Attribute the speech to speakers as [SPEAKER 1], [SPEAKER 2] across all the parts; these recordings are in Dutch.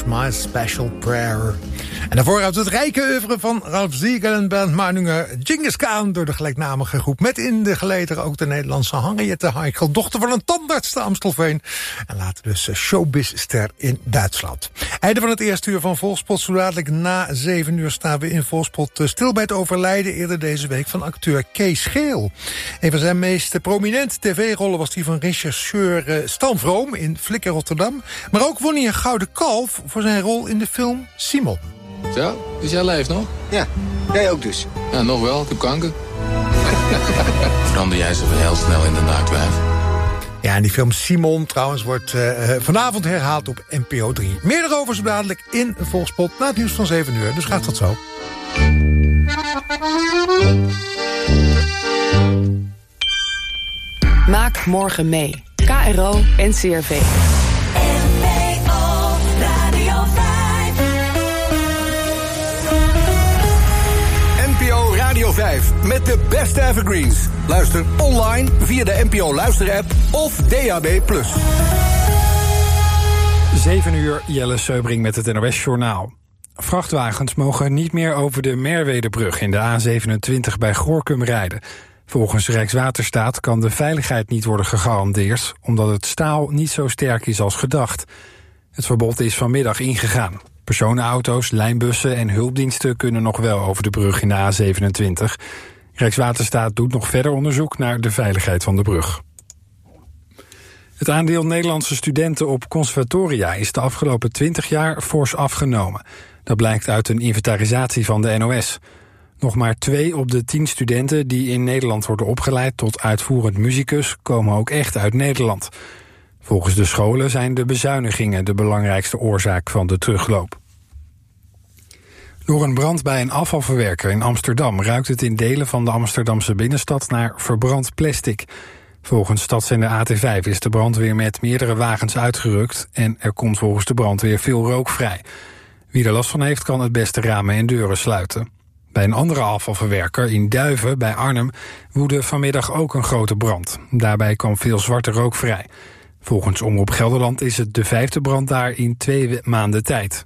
[SPEAKER 1] My Special Prayer. En daarvoor uit het rijke oeuvre van Ralph Siegel en Bernd Meininger, Genghis Khan, door de gelijknamige groep. Met in de gelederen ook de Nederlandse Henriette Heikel, dochter van een tandarts te Amstelveen. En later dus showbizster in Duitsland. Einde van het eerste uur van Volkspot. Zo dadelijk na 7 uur staan we in Volkspot stil bij het overlijden eerder deze week van acteur Kees Geel. Een van zijn meest prominente tv-rollen was die van regisseur Stan Vroom in Flikker Rotterdam. Maar ook won hij een Gouden Kalf voor zijn rol in de film Simon.
[SPEAKER 2] Zo, dus jij leeft nog?
[SPEAKER 3] Ja, jij ook dus.
[SPEAKER 2] Ja, nog wel. Ik heb kanker. Verander jij zo heel snel in de naaktwijf?
[SPEAKER 1] Ja, en die film Simon trouwens wordt vanavond herhaald op NPO 3. Meer erover zo dadelijk in Volkspot na het nieuws van 7 uur. Dus gaat tot zo.
[SPEAKER 4] Maak morgen mee. KRO NCRV.
[SPEAKER 5] NPO Radio 5 met de beste evergreens. Luister online via de NPO Luister-app of DAB+.
[SPEAKER 6] 7 uur, Jelle Seubring met het NOS-journaal. Vrachtwagens mogen niet meer over de Merwedebrug in de A27 bij Gorinchem rijden. Volgens Rijkswaterstaat kan de veiligheid niet worden gegarandeerd, omdat het staal niet zo sterk is als gedacht. Het verbod is vanmiddag ingegaan. Personenauto's, lijnbussen en hulpdiensten kunnen nog wel over de brug in de A27. Rijkswaterstaat doet nog verder onderzoek naar de veiligheid van de brug. Het aandeel Nederlandse studenten op conservatoria is de afgelopen 20 jaar fors afgenomen. Dat blijkt uit een inventarisatie van de NOS. Nog maar 2 op de 10 studenten die in Nederland worden opgeleid tot uitvoerend musicus komen ook echt uit Nederland. Volgens de scholen zijn de bezuinigingen de belangrijkste oorzaak van de terugloop. Door een brand bij een afvalverwerker in Amsterdam ruikt het in delen van de Amsterdamse binnenstad naar verbrand plastic. Volgens stadszender AT5 is de brandweer met meerdere wagens uitgerukt en er komt volgens de brandweer veel rook vrij. Wie er last van heeft kan het beste ramen en deuren sluiten. Bij een andere afvalverwerker in Duiven bij Arnhem woedde vanmiddag ook een grote brand. Daarbij kwam veel zwarte rook vrij. Volgens Omroep Gelderland is het de 5e brand daar in 2 maanden tijd.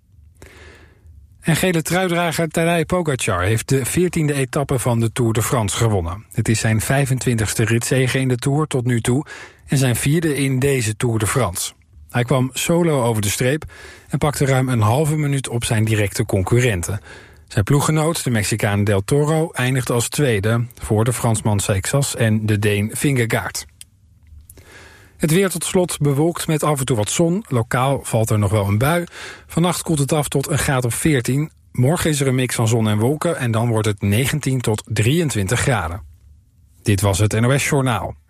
[SPEAKER 6] En gele truidrager Tadej Pogacar heeft de 14e etappe van de Tour de France gewonnen. Het is zijn 25e ritzege in de Tour tot nu toe en zijn 4e in deze Tour de France. Hij kwam solo over de streep en pakte ruim een halve minuut op zijn directe concurrenten. Zijn ploeggenoot, de Mexicaan Del Toro, eindigde als tweede voor de Fransman Seixas en de Deen Vingegaard. Het weer tot slot bewolkt met af en toe wat zon. Lokaal valt er nog wel een bui. Vannacht koelt het af tot een graad of 14. Morgen is er een mix van zon en wolken en dan wordt het 19 tot 23 graden. Dit was het NOS Journaal.